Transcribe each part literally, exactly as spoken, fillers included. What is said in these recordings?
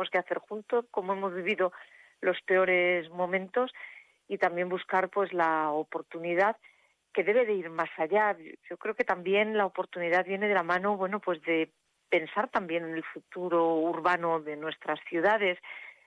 tenemos que hacer juntos, cómo hemos vivido los peores momentos y también buscar pues la oportunidad que debe de ir más allá. Yo creo que también la oportunidad viene de la mano, bueno, pues de pensar también en el futuro urbano de nuestras ciudades.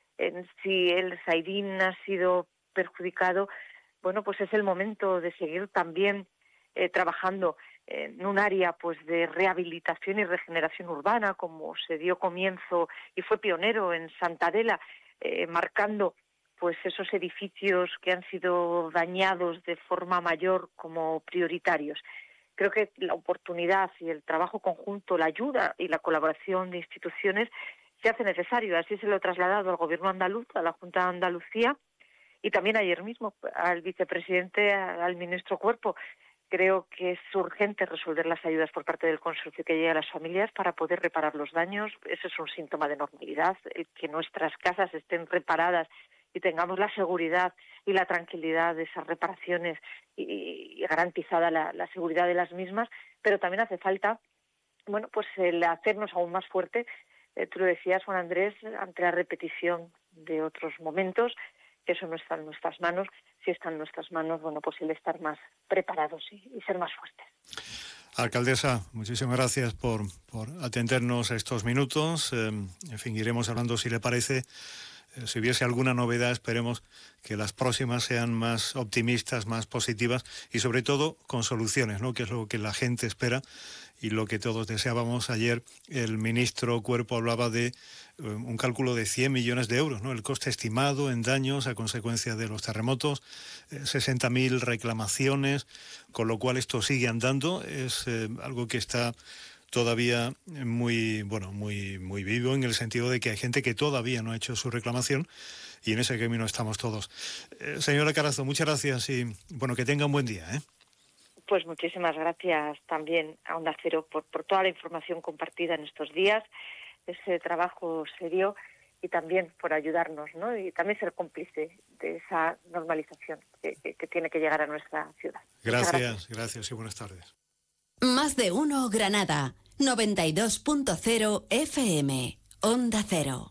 En si el Zaidín ha sido perjudicado, bueno, pues es el momento de seguir también eh, trabajando en un área pues de rehabilitación y regeneración urbana, como se dio comienzo y fue pionero en Santa Adela, eh, marcando pues esos edificios que han sido dañados de forma mayor como prioritarios. Creo que la oportunidad y el trabajo conjunto, la ayuda y la colaboración de instituciones se hace necesario. Así se lo he trasladado al Gobierno andaluz, a la Junta de Andalucía y también ayer mismo al vicepresidente, al ministro Cuerpo. Creo que es urgente resolver las ayudas por parte del consorcio que llegue a las familias para poder reparar los daños. Ese es un síntoma de normalidad, el que nuestras casas estén reparadas y tengamos la seguridad y la tranquilidad de esas reparaciones y, y garantizada la, la seguridad de las mismas, pero también hace falta, bueno, pues el hacernos aún más fuerte, eh, tú lo decías, Juan Andrés, ante la repetición de otros momentos, que eso no está en nuestras manos. Si está en nuestras manos, bueno, pues el estar más preparados y, y ser más fuertes. Alcaldesa, muchísimas gracias por, por atendernos a estos minutos. Eh, en fin, iremos hablando, si le parece. Eh, si hubiese alguna novedad, esperemos que las próximas sean más optimistas, más positivas y sobre todo con soluciones, ¿no? Que es lo que la gente espera y lo que todos deseábamos. Ayer el ministro Cuerpo hablaba de eh, un cálculo de cien millones de euros, ¿no? El coste estimado en daños a consecuencia de los terremotos, eh, sesenta mil reclamaciones, con lo cual esto sigue andando. Es eh, algo que está todavía muy, bueno, muy, muy vivo, en el sentido de que hay gente que todavía no ha hecho su reclamación y en ese camino estamos todos. Eh, señora Carazo, muchas gracias y bueno, que tenga un buen día, ¿eh? Pues muchísimas gracias también a Onda Cero por, por toda la información compartida en estos días, ese trabajo serio y también por ayudarnos, ¿no? Y también ser cómplice de esa normalización que, que, que tiene que llegar a nuestra ciudad. Gracias, gracias, gracias y buenas tardes. Más de uno Granada, noventa y dos punto cero F M, Onda Cero.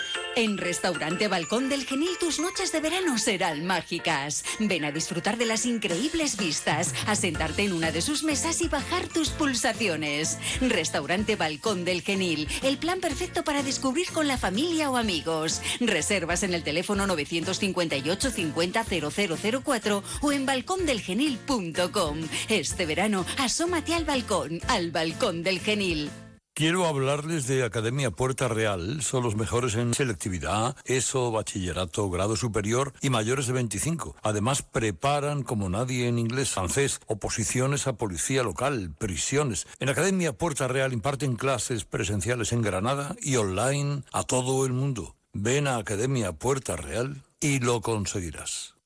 En Restaurante Balcón del Genil tus noches de verano serán mágicas. Ven a disfrutar de las increíbles vistas, a sentarte en una de sus mesas y bajar tus pulsaciones. Restaurante Balcón del Genil, el plan perfecto para descubrir con la familia o amigos. Reservas en el teléfono nueve cinco ocho cincuenta cero cero cero cuatro o en balcón del genil punto com. Este verano, asómate al balcón, al Balcón del Genil. Quiero hablarles de Academia Puerta Real. Son los mejores en selectividad, ESO, bachillerato, grado superior y mayores de veinticinco. Además, preparan como nadie en inglés, francés, oposiciones a policía local, prisiones. En Academia Puerta Real imparten clases presenciales en Granada y online a todo el mundo. Ven a Academia Puerta Real y lo conseguirás.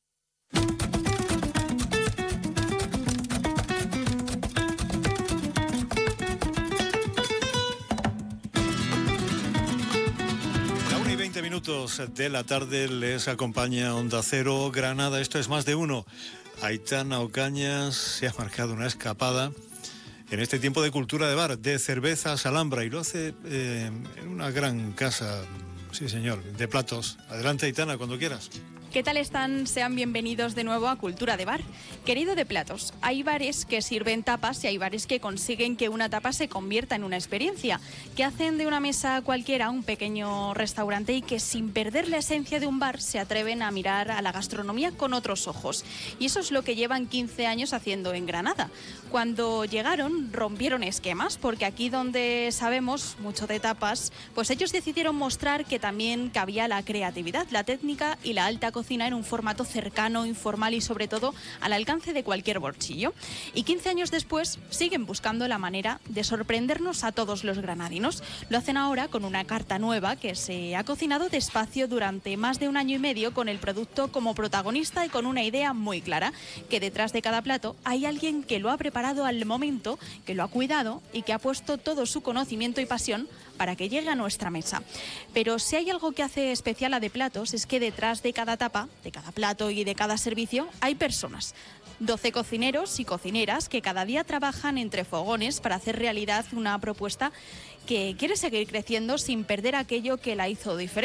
Minutos de la tarde les acompaña Onda Cero Granada. Esto es Más de Uno. Aitana Ocañas se ha marcado una escapada en este tiempo de cultura de bar, de cervezas Alhambra, y lo hace eh, en una gran casa, sí señor, de platos. Adelante Aitana, cuando quieras. ¿Qué tal están? Sean bienvenidos de nuevo a Cultura de Bar. Querido de platos, hay bares que sirven tapas y hay bares que consiguen que una tapa se convierta en una experiencia, que hacen de una mesa cualquiera un pequeño restaurante y que sin perder la esencia de un bar se atreven a mirar a la gastronomía con otros ojos. Y eso es lo que llevan quince años haciendo en Granada. Cuando llegaron rompieron esquemas, porque aquí donde sabemos mucho de tapas, pues ellos decidieron mostrar que también cabía la creatividad, la técnica y la alta cocina en un formato cercano, informal y sobre todo al alcance de cualquier bolsillo. Y quince años después siguen buscando la manera de sorprendernos a todos los granadinos. Lo hacen ahora con una carta nueva que se ha cocinado despacio durante más de un año y medio, con el producto como protagonista y con una idea muy clara, que detrás de cada plato hay alguien que lo ha preparado al momento, que lo ha cuidado y que ha puesto todo su conocimiento y pasión para que llegue a nuestra mesa. Pero si hay algo que hace especial a De Platos es que detrás de cada tapa, de cada plato y de cada servicio hay personas. doce cocineros y cocineras que cada día trabajan entre fogones para hacer realidad una propuesta que quiere seguir creciendo sin perder aquello que la hizo diferente.